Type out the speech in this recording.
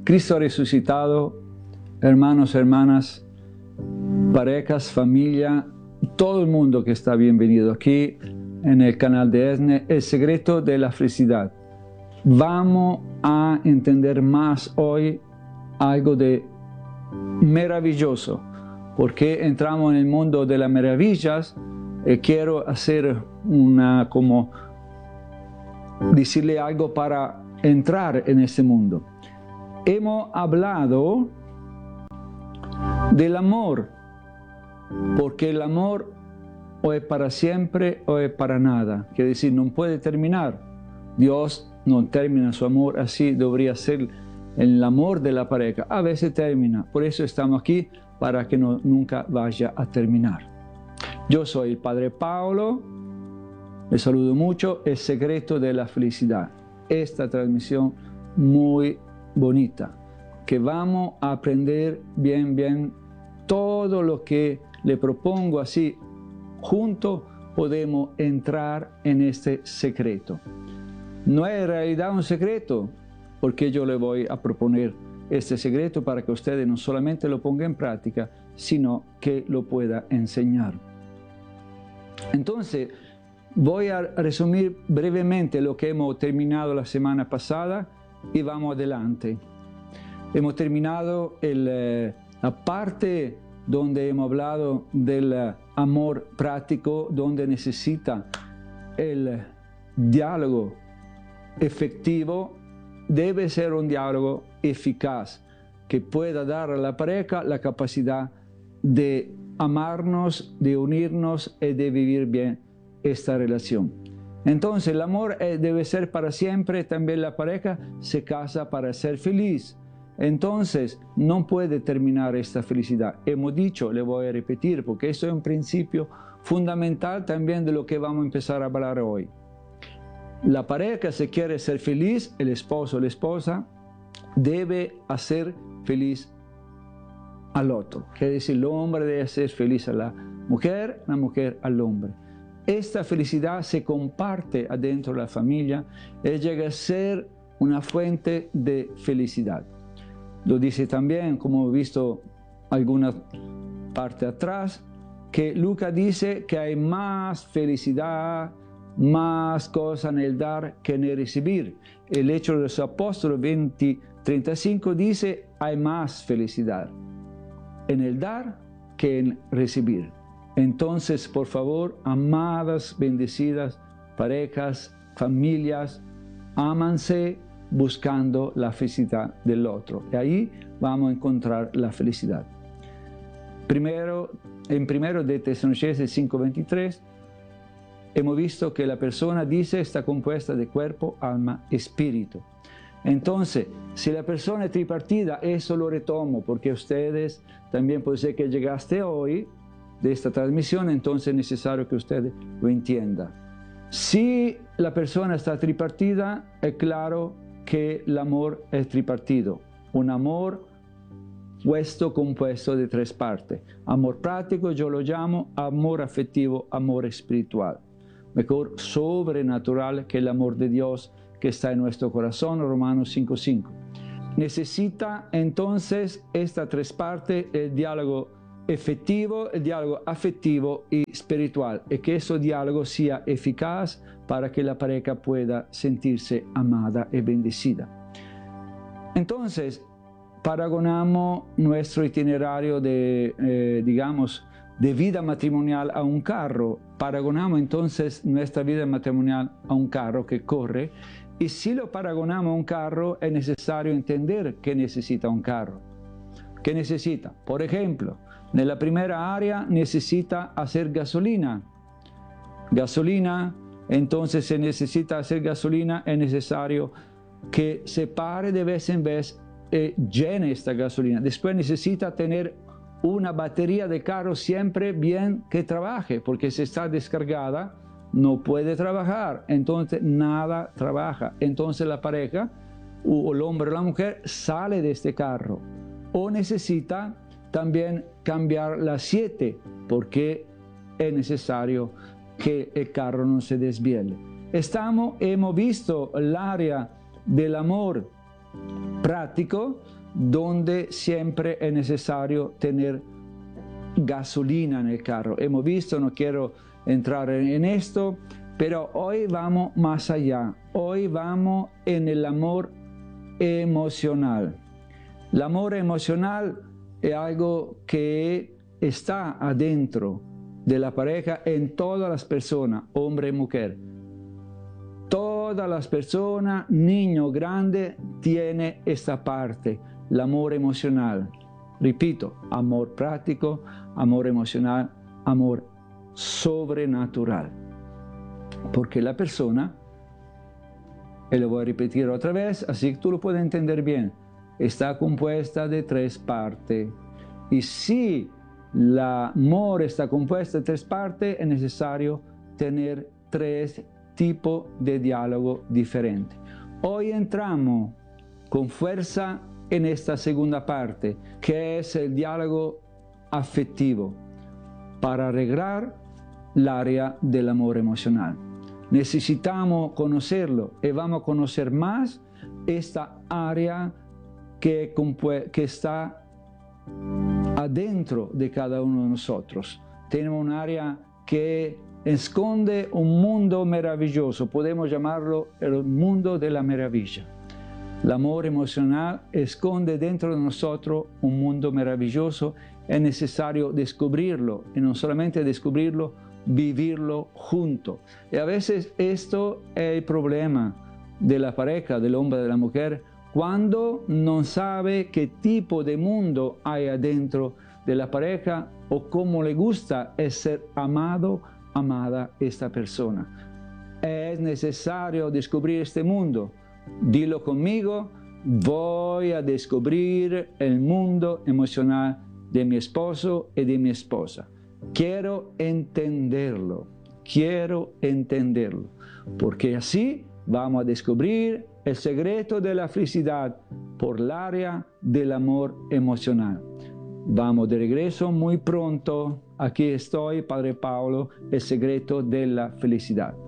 Cristo ha resucitado, hermanos, hermanas, parejas, familia, todo el mundo que está bienvenido aquí en el canal de ESNE, el secreto de la felicidad. Vamos a entender más hoy algo de maravilloso, porque entramos en el mundo de las maravillas. Quiero hacer decirle algo para entrar en ese mundo. Hemos hablado del amor, porque el amor o es para siempre o es para nada. Quiere decir, no puede terminar. Dios no termina su amor, así debería ser el amor de la pareja. A veces termina, por eso estamos aquí, para que nunca vaya a terminar. Yo soy el Padre Paolo, les saludo mucho, el secreto de la felicidad. Esta transmisión muy bonita, que vamos a aprender bien todo lo que le propongo, así juntos podemos entrar en este secreto. No es en realidad un secreto, porque yo le voy a proponer este secreto para que ustedes no solamente lo pongan en práctica, sino que lo pueda enseñar. Entonces, voy a resumir brevemente lo que hemos terminado la semana pasada y vamos adelante. Hemos terminado la parte donde hemos hablado del amor práctico, donde necesita el diálogo efectivo. Debe ser un diálogo eficaz que pueda dar a la pareja la capacidad de amarnos, de unirnos y de vivir bien esta relación. Entonces el amor debe ser para siempre. También la pareja se casa para ser feliz. Entonces no puede terminar esta felicidad. Hemos dicho, le voy a repetir, porque eso es un principio fundamental también de lo que vamos a empezar a hablar hoy. La pareja, si quiere ser feliz, el esposo o la esposa debe hacer feliz al otro. Quiere decir, el hombre debe hacer feliz a la mujer al hombre. Esta felicidad se comparte adentro de la familia y llega a ser una fuente de felicidad. Lo dice también, como hemos visto alguna parte atrás, que Lucas dice que hay más felicidad, más cosas en el dar que en el recibir. El Hecho de los Apóstoles 20:35 dice, hay más felicidad en el dar que en recibir. Entonces, por favor, amadas, bendecidas parejas, familias, ámanse buscando la felicidad del otro. Y ahí vamos a encontrar la felicidad. En 1 de Tesalonicenses 5:23, hemos visto que la persona, dice, está compuesta de cuerpo, alma, espíritu. Entonces, si la persona es tripartida, eso lo retomo, porque ustedes también puede ser que llegaste hoy de esta transmisión, entonces es necesario que ustedes lo entiendan. Si la persona está tripartida, es claro que el amor es tripartido. Un amor compuesto de tres partes. Amor práctico, yo lo llamo amor afectivo, amor espiritual. Mejor sobrenatural que el amor de Dios que está en nuestro corazón, Romanos 5:5. Necesita entonces estas tres partes, el diálogo efectivo, el diálogo afectivo y espiritual, y que ese diálogo sea eficaz para que la pareja pueda sentirse amada y bendecida. Entonces, paragonamos nuestro itinerario de vida matrimonial a un carro. Paragonamos entonces nuestra vida matrimonial a un carro que corre, y si lo paragonamos a un carro, es necesario entender qué necesita un carro. ¿Qué necesita? Por ejemplo, en la primera área necesita hacer gasolina. Entonces se necesita hacer gasolina, es necesario que se pare de vez en vez y llene esta gasolina. Después necesita tener una batería de carro siempre bien que trabaje, porque si está descargada no puede trabajar, entonces nada trabaja. Entonces la pareja, o el hombre o la mujer, sale de este carro. O necesita también cambiar el aceite, porque es necesario que el carro no se desviele. Hemos visto el área del amor práctico, donde siempre es necesario tener gasolina en el carro. Hemos visto, no quiero entrar en esto, pero hoy vamos más allá. Hoy vamos en el amor emocional. El amor emocional es algo que está adentro de la pareja en todas las personas, hombre y mujer. Todas las personas, niño, grande, tiene esta parte, el amor emocional. Repito, amor práctico, amor emocional, amor sobrenatural. Porque la persona, y lo voy a repetir otra vez, así que tú lo puedes entender bien, está compuesta de 3 partes. Y si el amor está compuesto de 3 partes, es necesario tener 3 tipos de diálogo diferentes. Hoy entramos con fuerza en esta segunda parte, que es el diálogo afectivo, para arreglar el área del amor emocional. Necesitamos conocerlo y vamos a conocer más esta área que está adentro de cada uno de nosotros. Tenemos un área que esconde un mundo maravilloso, podemos llamarlo el mundo de la maravilla. El amor emocional esconde dentro de nosotros un mundo maravilloso, es necesario descubrirlo, y no solamente descubrirlo, vivirlo junto. Y a veces esto es el problema de la pareja, del hombre y de la mujer, cuando no sabe qué tipo de mundo hay adentro de la pareja o cómo le gusta es ser amado, amada esta persona. Es necesario descubrir este mundo. Dilo conmigo, voy a descubrir el mundo emocional de mi esposo y de mi esposa. Quiero entenderlo, porque así vamos a descubrir el secreto de la felicidad por el área del amor emocional. Vamos de regreso muy pronto. Aquí estoy, Padre Paulo, el secreto de la felicidad.